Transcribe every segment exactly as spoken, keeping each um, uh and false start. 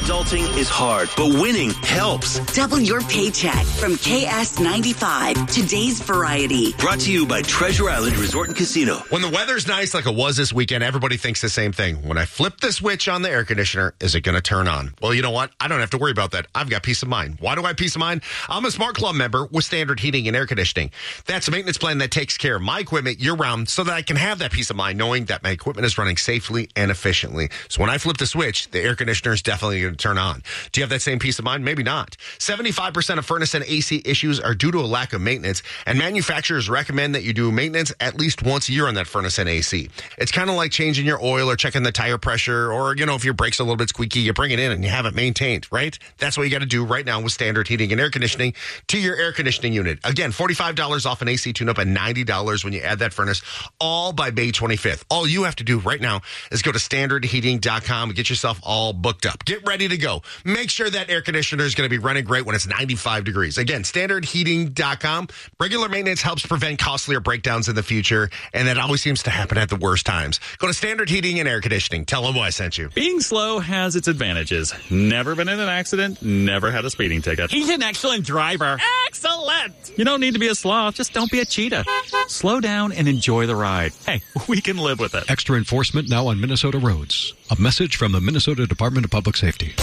Adulting is hard, but winning helps. Double your paycheck from K S ninety-five, today's variety. Brought to you by Treasure Island Resort and Casino. When the weather's nice like it was this weekend, everybody thinks the same thing. When I flip the switch on the air conditioner, is it going to turn on? Well, you know what? I don't have to worry about that. I've got peace of mind. Why do I have peace of mind? I'm a Smart Club member with Standard Heating and Air Conditioning. That's a maintenance plan that takes care of my equipment year-round so that I can have that peace of mind knowing that my equipment is running safely and efficiently. So when I flip the switch, the air conditioner is definitely going to turn on. Do you have that same peace of mind? Maybe not. seventy-five percent of furnace and A C issues are due to a lack of maintenance, and manufacturers recommend that you do maintenance at least once a year on that furnace and A C. It's kind of like changing your oil or checking the tire pressure, or, you know, if your brake's a little bit squeaky, you bring it in and you have it maintained, right? That's what you got to do right now with Standard Heating and Air Conditioning to your air conditioning unit. Again, forty-five dollars off an A C tune-up and ninety dollars when you add that furnace, all by May twenty-fifth. All you have to do right now is go to standard heating dot com and get yourself all booked up. Get ready to go. Make sure that air conditioner is going to be running great when it's ninety-five degrees. Again, standard heating dot com. Regular maintenance helps prevent costlier breakdowns in the future, and that always seems to happen at the worst times. Go to Standard Heating and Air Conditioning. Tell them why I sent you. Being slow has its advantages. Never been in an accident, never had a speeding ticket. He's an excellent driver. Excellent! You don't need to be a sloth, just don't be a cheetah. Slow down and enjoy the ride. Hey, we can live with it. Extra enforcement now on Minnesota roads. A message from the Minnesota Department of Public Safety.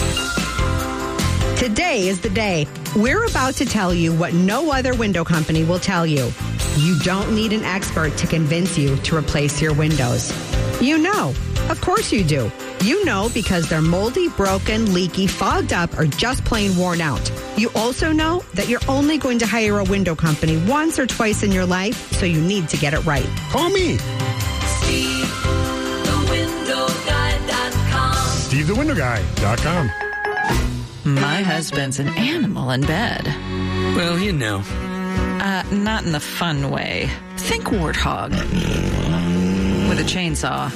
Today is the day. We're about to tell you what no other window company will tell you. You don't need an expert to convince you to replace your windows. You know. Of course you do. You know because they're moldy, broken, leaky, fogged up, or just plain worn out. You also know that you're only going to hire a window company once or twice in your life, so you need to get it right. Call me. Steve the Window Guy dot com. Steve the Window Guy dot com. My husband's an animal in bed. Well, you know. Uh, not in the fun way. Think warthog. With a chainsaw.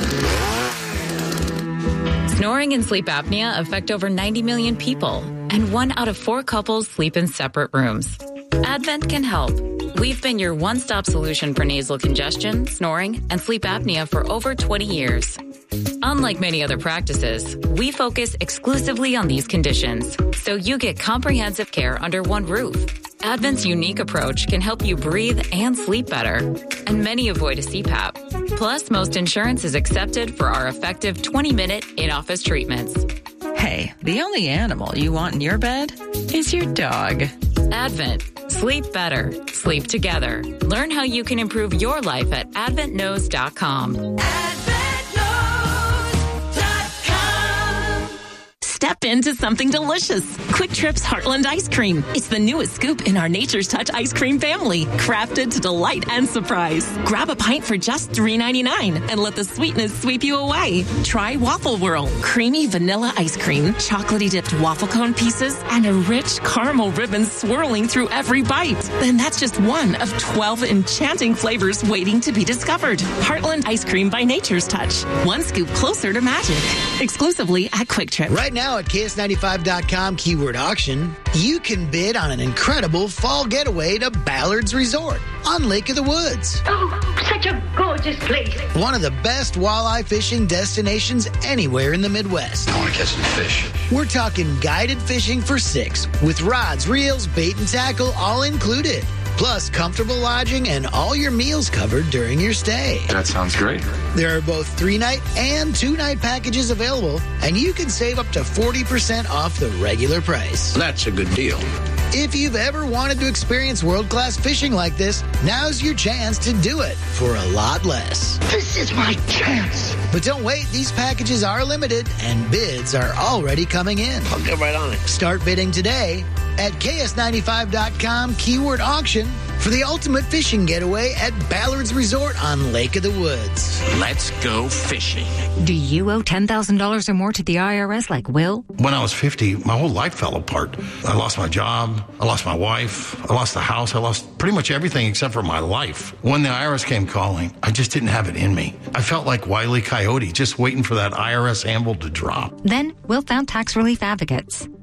Snoring and sleep apnea affect over ninety million people, and one out of four couples sleep in separate rooms. Advent can help. We've been your one-stop solution for nasal congestion, snoring, and sleep apnea for over twenty years. Unlike many other practices, we focus exclusively on these conditions, so you get comprehensive care under one roof. Advent's unique approach can help you breathe and sleep better, and many avoid a C PAP. Plus, most insurance is accepted for our effective twenty-minute in-office treatments. Hey, the only animal you want in your bed is your dog. Advent. Sleep better. Sleep together. Learn how you can improve your life at advent knows dot com. Step into something delicious. Quick Trip's Heartland Ice Cream. It's the newest scoop in our Nature's Touch ice cream family, crafted to delight and surprise. Grab a pint for just three ninety-nine and let the sweetness sweep you away. Try Waffle Whirl, creamy vanilla ice cream, chocolatey dipped waffle cone pieces, and a rich caramel ribbon swirling through every bite. Then that's just one of twelve enchanting flavors waiting to be discovered. Heartland Ice Cream by Nature's Touch. One scoop closer to magic. Exclusively at Quick Trip. Right now at K S ninety-five dot com keyword auction, you can bid on an incredible fall getaway to Ballard's Resort on Lake of the Woods. Oh, such a gorgeous place. One of the best walleye fishing destinations anywhere in the Midwest. I want to catch some fish. We're talking guided fishing for six with rods, reels, bait, and tackle all included. Plus comfortable lodging and all your meals covered during your stay. That sounds great. There are both three-night and two-night packages available, and you can save up to forty percent off the regular price. That's a good deal. If you've ever wanted to experience world-class fishing like this, now's your chance to do it for a lot less. This is my chance. But don't wait. These packages are limited, and bids are already coming in. I'll get right on it. Start bidding today at K S ninety-five dot com keyword auction for the ultimate fishing getaway at Ballard's Resort on Lake of the Woods. Let's go fishing. Do you owe ten thousand dollars or more to the I R S like Will? When I was fifty, my whole life fell apart. I lost my job. I lost my wife. I lost the house. I lost pretty much everything except for my life. When the I R S came calling, I just didn't have it in me. I felt like Wile E. Coyote, just waiting for that I R S anvil to drop. Then Will found Tax Relief Advocates.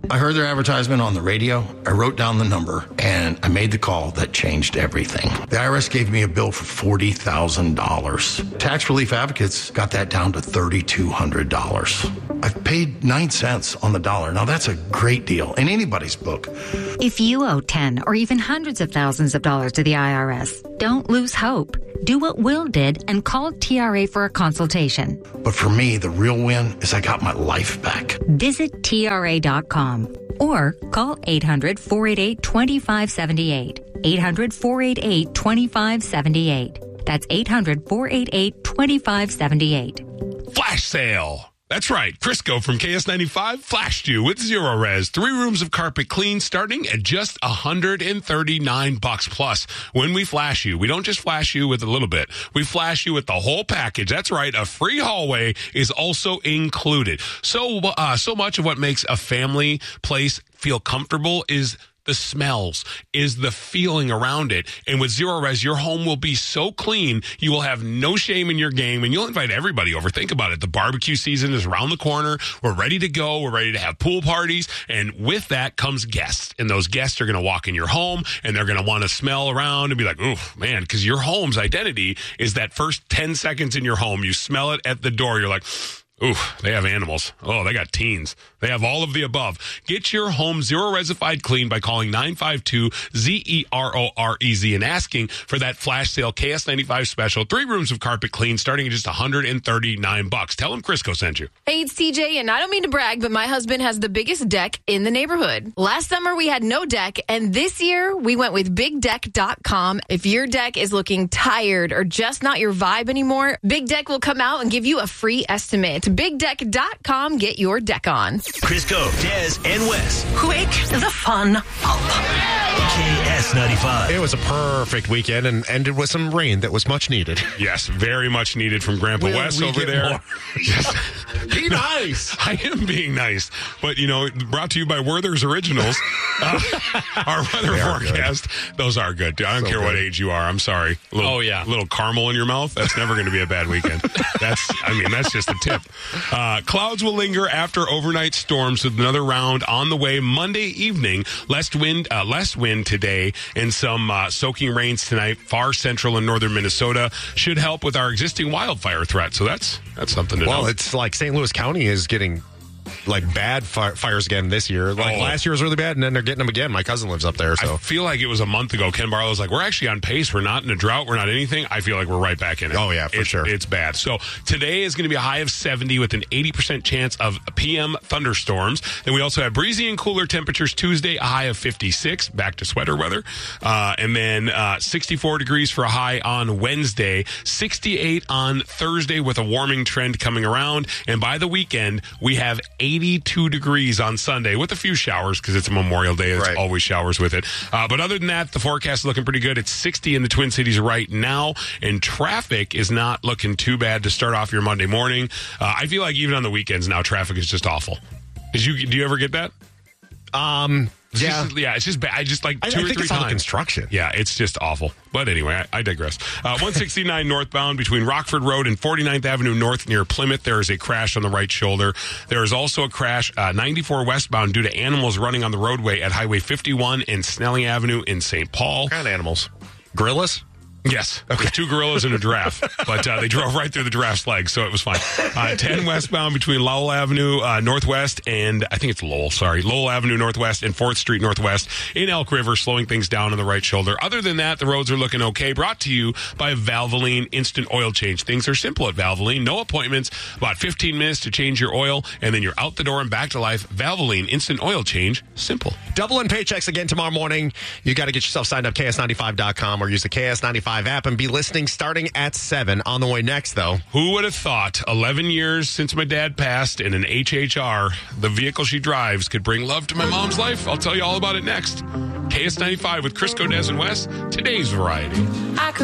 I heard their advertisement on the radio. I wrote down the number, and I made the call that changed everything. The I R S gave me a bill for forty thousand dollars. Tax Relief Advocates got that down to three thousand two hundred dollars. I've paid nine cents on the dollar. Now, that's a great deal in anybody's book. If you owe ten or even hundreds of thousands of dollars to the I R S, don't lose hope. Do what Will did and call T R A for a consultation. But for me, the real win is I got my life back. Visit T R A dot com or call eight hundred, four eight eight, two five seven eight. eight hundred, four eight eight, two five seven eight. That's eight hundred, four eight eight, two five seven eight. Flash sale. That's right. Crisco from K S ninety-five flashed you with Zero Res. Three rooms of carpet clean starting at just one hundred thirty-nine bucks plus. When we flash you, we don't just flash you with a little bit. We flash you with the whole package. That's right. A free hallway is also included. So, uh, so much of what makes a family place feel comfortable is the smells, is the feeling around it. And with Zero Res, your home will be so clean, you will have no shame in your game, and you'll invite everybody over. Think about it. The barbecue season is around the corner. We're ready to go. We're ready to have pool parties. And with that comes guests. And those guests are going to walk in your home, and they're going to want to smell around and be like, ooh, man, because your home's identity is that first ten seconds in your home. You smell it at the door. You're like, ooh, they have animals. Oh, they got teens. They have all of the above. Get your home zero-resified clean by calling nine five two, Z E R O R E Z and asking for that flash sale K S ninety-five special. Three rooms of carpet clean starting at just one hundred thirty-nine bucks. Tell them Crisco sent you. Hey, it's T J, and I don't mean to brag, but my husband has the biggest deck in the neighborhood. Last summer, we had no deck, and this year, we went with big deck dot com. If your deck is looking tired or just not your vibe anymore, Big Deck will come out and give you a free estimate. big deck dot com. Get your deck on. Crisco, Des, and Wes. Quick, the fun up. K S ninety-five. It was a perfect weekend and ended with some rain that was much needed. Yes, very much needed from Grandpa Will Wes we over get there. more? Yes. Be nice. I am being nice. But, you know, brought to you by Werther's Originals, uh, our weather They are forecast. Those are good. I don't So care what good. age you are. I'm sorry. A little, Oh, yeah. little caramel in your mouth. That's never going to be a bad weekend. That's, I mean, that's just a tip. Uh, clouds will linger after overnight storms with another round on the way Monday evening. Less wind, uh, less wind today and some uh, soaking rains tonight. Far central and northern Minnesota should help with our existing wildfire threat. So that's that's something to Well, know. it's like Saint Louis County is getting like bad fi- fires again this year. Like Oh. last year was really bad, and then they're getting them again. My cousin lives up there, so I feel like it was a month ago. Ken Barlow's like, we're actually on pace. We're not in a drought. We're not anything. I feel like we're right back in it. Oh, yeah, for It's- sure. It's bad. So today is going to be a high of seventy with an eighty percent chance of P M thunderstorms. Then we also have breezy and cooler temperatures Tuesday, a high of fifty-six, back to sweater weather. Uh, and then uh, sixty-four degrees for a high on Wednesday, sixty-eight on Thursday with a warming trend coming around. And by the weekend, we have eighty-two degrees on Sunday with a few showers because it's a Memorial Day. There's Right. always showers with it. Uh, but other than that, the forecast is looking pretty good. It's sixty in the Twin Cities right now, and traffic is not looking too bad to start off your Monday morning. Uh, I feel like even on the weekends now, traffic is just awful. Did you do you ever get that? um, It's yeah. just, yeah, it's just bad. I just like I, two I or think three it's all the times. construction. Yeah, it's just awful. But anyway, I, I digress. Uh, one sixty-nine northbound between Rockford Road and forty-ninth Avenue North near Plymouth. There is a crash on the right shoulder. There is also a crash uh, ninety-four westbound due to animals running on the roadway at Highway fifty-one and Snelling Avenue in Saint Paul. What kind of animals? Gorillas? Yes, with two gorillas and a giraffe, but uh, they drove right through the giraffe's legs, so it was fine. Uh, ten westbound between Lowell Avenue uh, Northwest and I think it's Lowell, sorry, Lowell Avenue Northwest and fourth Street Northwest in Elk River, slowing things down on the right shoulder. Other than that, the roads are looking okay. Brought to you by Valvoline Instant Oil Change. Things are simple at Valvoline. No appointments, about fifteen minutes to change your oil, and then you're out the door and back to life. Valvoline Instant Oil Change, simple. Doubling paychecks again tomorrow morning. You got to get yourself signed up, K S ninety-five dot com, or use the K S ninety-five app and be listening starting at seven. On the way next, though. Who would have thought eleven years since my dad passed in an H H R, the vehicle she drives could bring love to my mom's life? I'll tell you all about it next. K S ninety-five with Crisco, Des, and Wes. Today's Variety. I could